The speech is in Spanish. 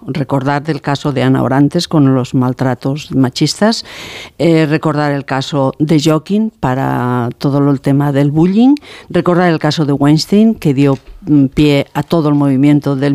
recordar el caso de Ana Orantes con los maltratos machistas, recordar el caso de Joaquín para todo el tema del bullying, recordar el caso de Weinstein, que dio pie a todo el movimiento del